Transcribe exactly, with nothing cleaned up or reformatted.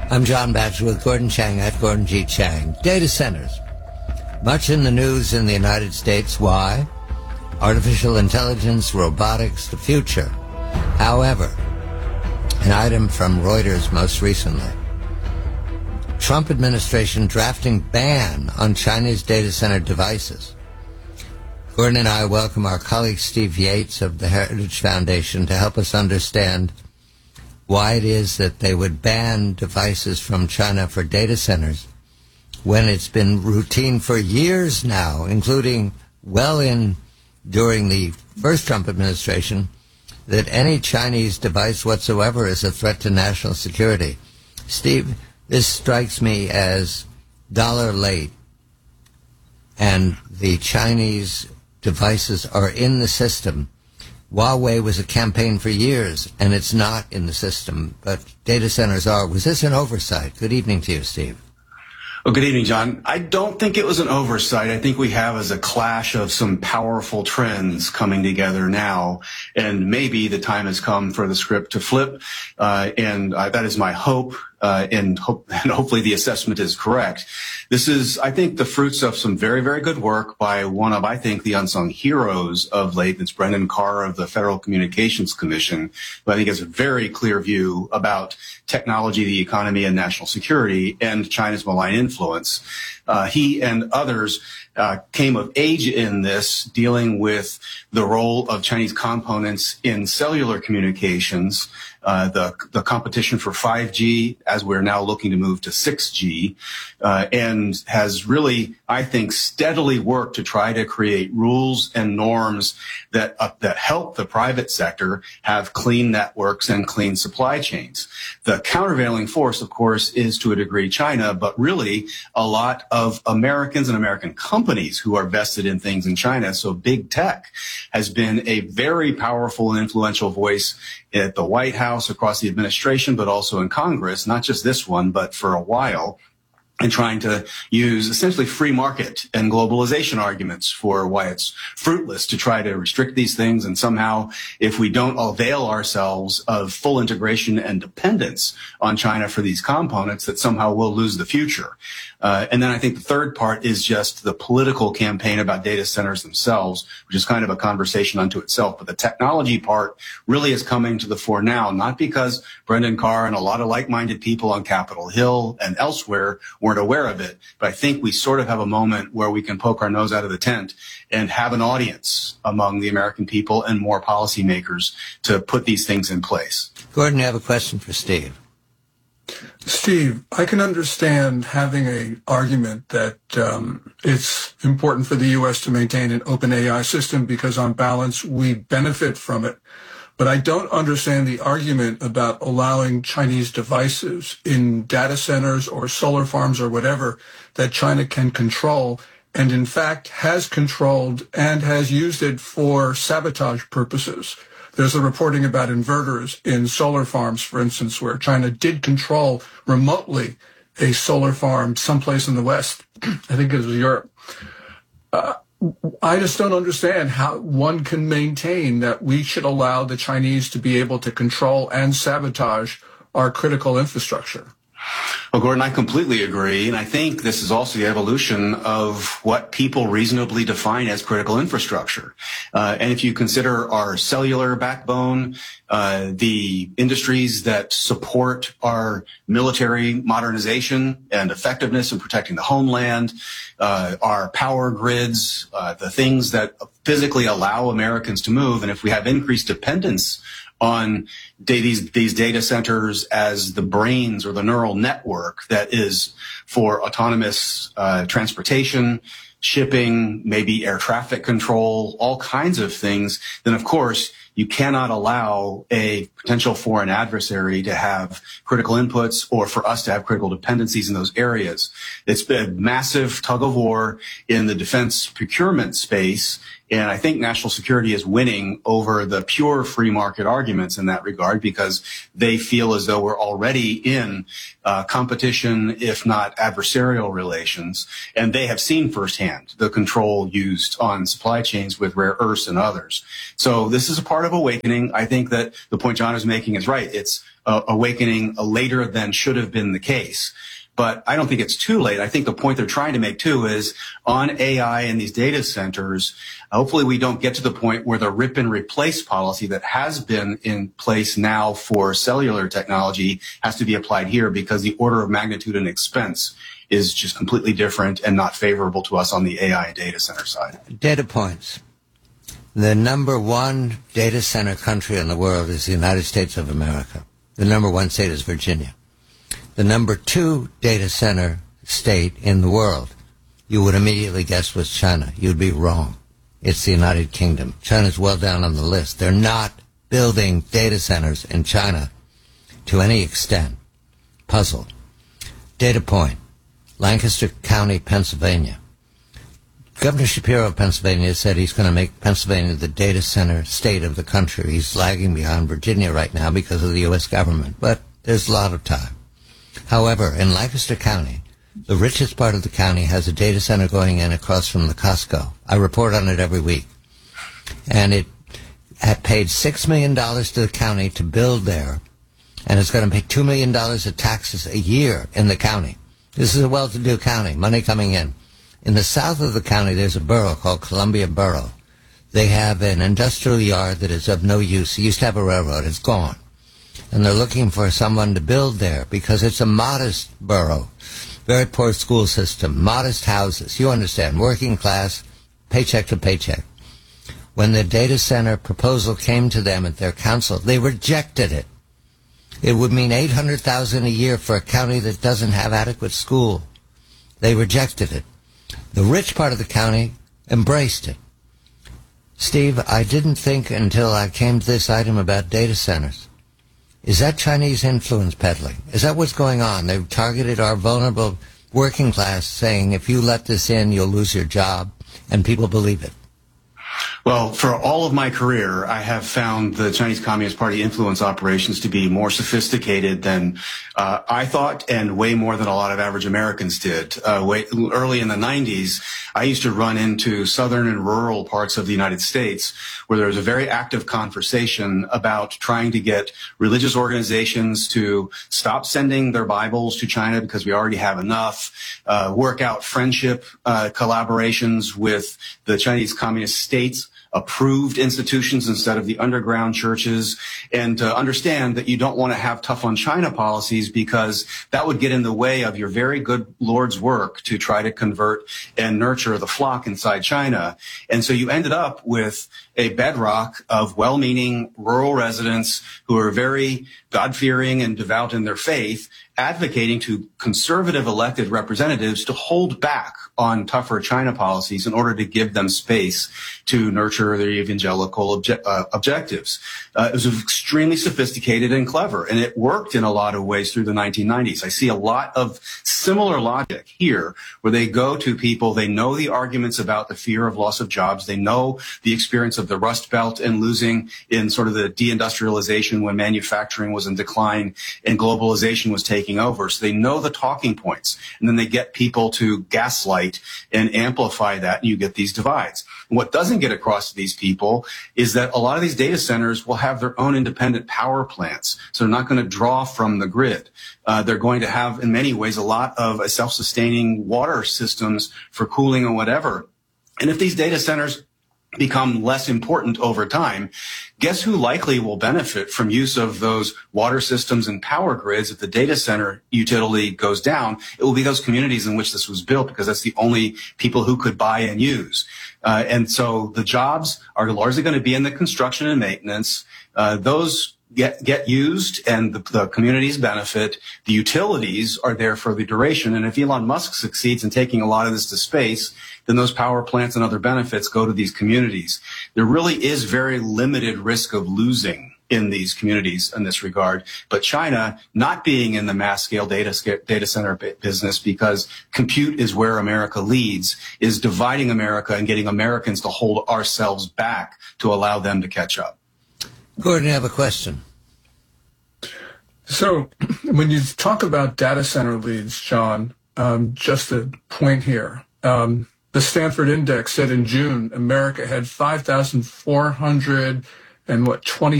I'm John Batchelor with Gordon Chang at Gordon G. Chang. Data centers. Much in the news in the United States. Why? Artificial intelligence, robotics, the future. However, an item from Reuters most recently. Trump administration drafting ban on Chinese data center devices. Gordon and I welcome our colleague Steve Yates of the Heritage Foundation to help us understand why it is that they would ban devices from China for data centers when it's been routine for years now, including well in during the first Trump administration, that any Chinese device whatsoever is a threat to national security. Steve, this strikes me as dollar late, and the Chinese devices are in the system. Huawei was a campaign for years, and it's not in the system, but data centers are. Was this an oversight? Good evening to you, Steve. Well, good evening, John. I don't think it was an oversight. I think we have as a clash of some powerful trends coming together now, and maybe the time has come for the script to flip, uh, and uh, that is my hope. Uh, and, hope, and hopefully the assessment is correct. This is, I think, the fruits of some very, very good work by one of, I think, the unsung heroes of late. It's Brendan Carr of the Federal Communications Commission, who I think has a very clear view about technology, the economy, and national security, and China's malign influence. Uh, he and others uh, came of age in this, dealing with the role of Chinese components in cellular communications, uh, the, the competition for five G, as we're now looking to move to six G, uh, and has really, I think, steadily worked to try to create rules and norms that uh, that help the private sector have clean networks and clean supply chains. The countervailing force, of course, is to a degree China, but really a lot of Americans and American companies who are vested in things in China. So big tech has been a very powerful and influential voice at the White House, across the administration, but also in Congress, not just this one, but for a while, and trying to use essentially free market and globalization arguments for why it's fruitless to try to restrict these things. And somehow, if we don't avail ourselves of full integration and dependence on China for these components, that somehow we'll lose the future. Uh, and then I think the third part is just the political campaign about data centers themselves, which is kind of a conversation unto itself. But the technology part really is coming to the fore now, not because Brendan Carr and a lot of like-minded people on Capitol Hill and elsewhere weren't aware of it, but I think we sort of have a moment where we can poke our nose out of the tent and have an audience among the American people and more policymakers to put these things in place. Gordon, you have a question for Steve. Steve, I can understand having an argument that um, it's important for the U S to maintain an open A I system because on balance we benefit from it. But I don't understand the argument about allowing Chinese devices in data centers or solar farms or whatever that China can control and in fact has controlled and has used it for sabotage purposes. There's a reporting about inverters in solar farms, for instance, where China did control remotely a solar farm someplace in the West. I think it was Europe. Uh, I just don't understand how one can maintain that we should allow the Chinese to be able to control and sabotage our critical infrastructure. Well, Gordon, I completely agree. And I think this is also the evolution of what people reasonably define as critical infrastructure. Uh, and if you consider our cellular backbone, uh, the industries that support our military modernization and effectiveness in protecting the homeland, uh, our power grids, uh, the things that physically allow Americans to move. And if we have increased dependence on these, these data centers as the brains or the neural network that is for autonomous uh, transportation, shipping, maybe air traffic control, all kinds of things, then of course you cannot allow a potential foreign adversary to have critical inputs or for us to have critical dependencies in those areas. It's been a massive tug of war in the defense procurement space And I think national security is winning over the pure free market arguments in that regard, because they feel as though we're already in uh, competition, if not adversarial relations. And they have seen firsthand the control used on supply chains with rare earths and others. So this is a part of awakening. I think that the point John is making is right. It's uh, awakening later than should have been the case. But I don't think it's too late. I think the point they're trying to make, too, is on A I and these data centers, hopefully we don't get to the point where the rip and replace policy that has been in place now for cellular technology has to be applied here, because the order of magnitude and expense is just completely different and not favorable to us on the A I and data center side. Data points. The number one data center country in the world is the United States of America. The number one state is Virginia. The number two data center state in the world, you would immediately guess was China. You'd be wrong. It's the United Kingdom. China's well down on the list. They're not building data centers in China to any extent. Puzzle. Data point. Lancaster County, Pennsylvania. Governor Shapiro of Pennsylvania said he's going to make Pennsylvania the data center state of the country. He's lagging behind Virginia right now because of the U S government, but there's a lot of time. However, in Lancaster County, the richest part of the county has a data center going in across from the Costco. I report on it every week. And it had paid six million dollars to the county to build there, and it's going to pay two million dollars of taxes a year in the county. This is a well-to-do county, money coming in. In the south of the county, there's a borough called Columbia Borough. They have an industrial yard that is of no use. It used to have a railroad. It's gone. And they're looking for someone to build there because it's a modest borough, very poor school system, modest houses. You understand, working class, paycheck to paycheck. When the data center proposal came to them at their council, they rejected it. It would mean eight hundred thousand dollars a year for a county that doesn't have adequate school. They rejected it. The rich part of the county embraced it. Steve, I didn't think until I came to this item about data centers. Is that Chinese influence peddling? Is that what's going on? They've targeted our vulnerable working class, saying if you let this in, you'll lose your job, and people believe it. Well, for all of my career, I have found the Chinese Communist Party influence operations to be more sophisticated than uh, I thought, and way more than a lot of average Americans did. Uh, way, early in the nineties, I used to run into southern and rural parts of the United States where there was a very active conversation about trying to get religious organizations to stop sending their Bibles to China because we already have enough, uh, work out friendship uh, collaborations with the Chinese Communist states, approved institutions instead of the underground churches, and to understand that you don't want to have tough on China policies because that would get in the way of your very good Lord's work to try to convert and nurture the flock inside China. And so you ended up with a bedrock of well-meaning rural residents who are very God-fearing and devout in their faith, advocating to conservative elected representatives to hold back on tougher China policies in order to give them space to nurture their evangelical obje- uh, objectives. Uh, it was extremely sophisticated and clever, and it worked in a lot of ways through the nineteen nineties. I see a lot of similar logic here where they go to people, they know the arguments about the fear of loss of jobs, they know the experience of the Rust Belt and losing in sort of the deindustrialization when manufacturing was in decline and globalization was taking over. So they know the talking points, and then they get people to gaslight and amplify that, and you get these divides. And what doesn't get across to these people is that a lot of these data centers will have their own independent power plants, so they're not going to draw from the grid. Uh, they're going to have, in many ways, a lot of self-sustaining water systems for cooling and whatever. And if these data centers become less important over time, guess who likely will benefit from use of those water systems and power grids if the data center utility goes down? It will be those communities in which this was built, because that's the only people who could buy and use. Uh, and so the jobs are largely going to be in the construction and maintenance. Uh, those get get used, and the, the communities benefit. The utilities are there for the duration. And if Elon Musk succeeds in taking a lot of this to space, then those power plants and other benefits go to these communities. There really is very limited risk of losing in these communities in this regard. But China not being in the mass scale data, data center business because compute is where America leads, is dividing America and getting Americans to hold ourselves back to allow them to catch up. Gordon, I have a question. So when you talk about data center leads, John, um, just a point here. Um, the Stanford Index said in June, America had five thousand four hundred and what, twenty